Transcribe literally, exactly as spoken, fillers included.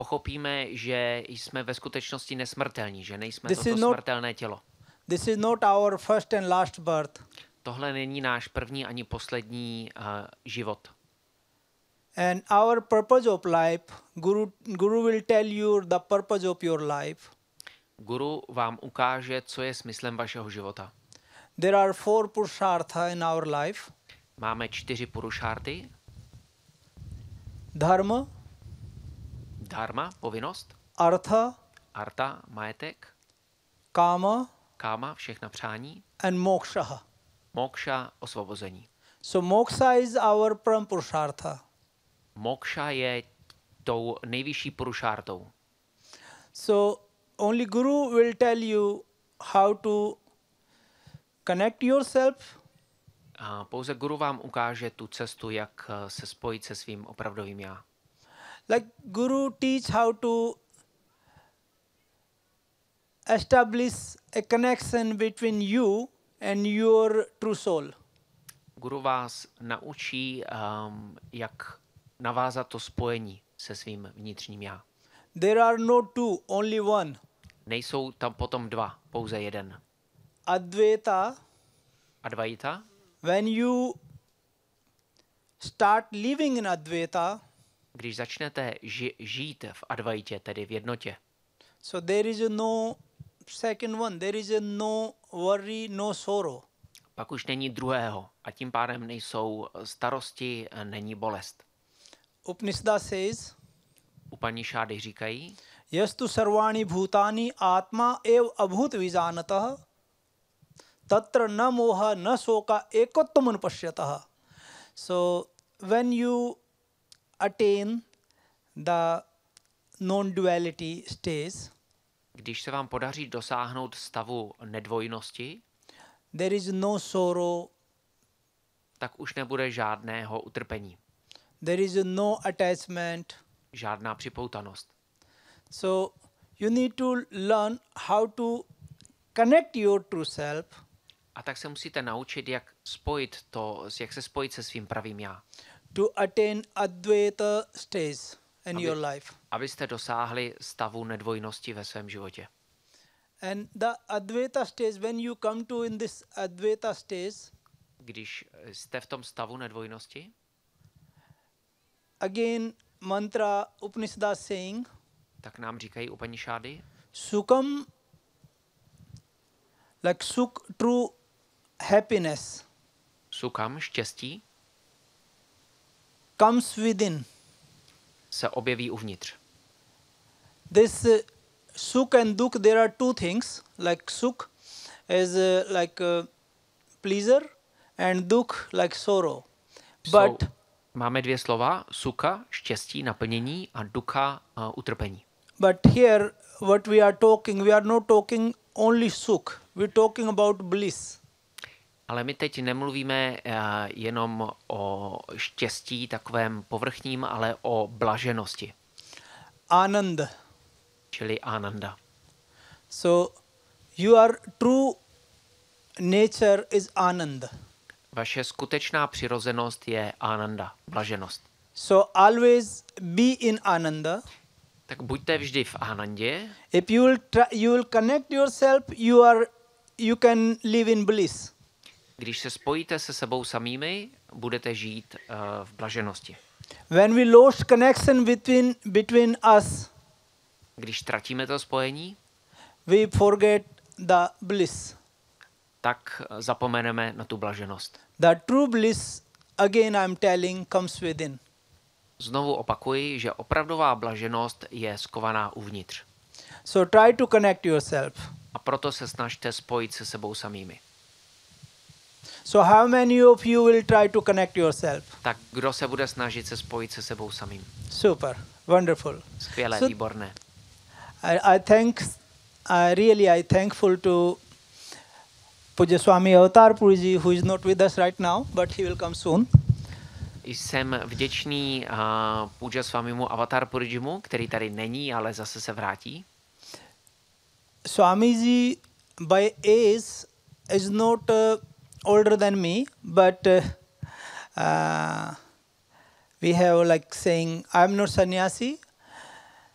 pochopíme, že jsme ve skutečnosti nesmrtelní, že nejsme This toto is not- smrtelné tělo. This is not our first and last birth. Tohle není náš první ani poslední uh, život. And our purpose of life, Guru, Guru will tell you the purpose of your life. Guru vám ukáže, co je smyslem vašeho života. There are four purushartha in our life. Máme čtyři purušárty. Dharma, Dharma, povinnost. artha, Artha, majetek. kama, Káma, všechna přání. and moksha. Moksha, osvobození. So moksha is our param purushartha. Moksha je tou nejvyšší purušártou. So only Guru will tell you how to connect yourself, A pouze Guru vám ukáže tu cestu, jak eh, se spojit se svým opravdovým já. like Guru teach how to establish a connection between you and your true soul. Guru vás naučí, um, jak navázat to spojení se svým vnitřním já. There are no two, only one. Nejsou tam potom dva, pouze jeden. Advaita, Advaita, when you start living in Advaita, když začnete ži- žít v Advaitě, tedy v jednotě, so there is no second one, there is no worry, no sorrow. pak už není druhého a tím pádem nejsou starosti, není bolest. Upanishad says, Upanishády říkají, yastu sarvani bhutani atma ev abhut vijanatah tatra na moha na soka ekottam pashyatah. So when you attain the non-duality stage, když se vám podaří dosáhnout stavu nedvojnosti, there is no sorrow, tak už nebude žádného utrpení, there is no attachment. žádná připoutanost. So you need to learn how to connect your true self A tak se musíte naučit, jak spojit to, jak se spojit se svým pravým já, to attain Advaita stage in Aby- your life. abyste dosáhli stavu nedvojnosti ve svém životě. And the Advaita stage, when you come to in this Advaita stage, Když jste v tom stavu nedvojnosti, again mantra Upanishad saying, tak nám říkají Upanishády, Sukham, like Sukh, true happiness, sukam, štěstí, comes within. se objeví uvnitř. This uh, Sukh and Dukh, there are two things, like Sukh is uh, like uh, pleasure and Dukh like sorrow. Jsou, But máme dvě slova, suka, štěstí, naplnění a dukkha, uh, utrpení. But here, what we are talking, we are not talking only sukh. We're talking about bliss. Ale my teď nemluvíme uh, jenom o štěstí takovém povrchním, ale o blaženosti, Anand. čili ananda. So, your true nature is Anand. Vaše skutečná přirozenost je ananda, blaženost. So, always be in Ananda. Tak buďte vždy v anandě. If you will, try, you will connect yourself, you are, you can live in bliss. Když se spojíte se sebou samými, budete žít uh, v blaženosti. When we lost connection between, between us, Když ztratíme to spojení, we forget the bliss. tak zapomeneme na tu blaženost. The true bliss, again I'm telling, comes within. Znovu opakuji, že opravdová blaženost je skovaná uvnitř. So try to connect yourself. A proto se snažte spojit se sebou samými. So how many of you will try to connect yourself? Tak kdo se bude snažit se spojit se sebou samým? Super, wonderful. Skvělé, So- výborné. I, I thank, I really I thankful to Pujya Swami Avatar Puriji, who is not with us right now, but he will come soon. Jsem vděčný uh, Púja Swamimu Avatar Purijimu, který tady není, ale zase se vrátí. Swamiji by age is not uh, older than me, but uh, uh, we have like saying, I am not sannyasi,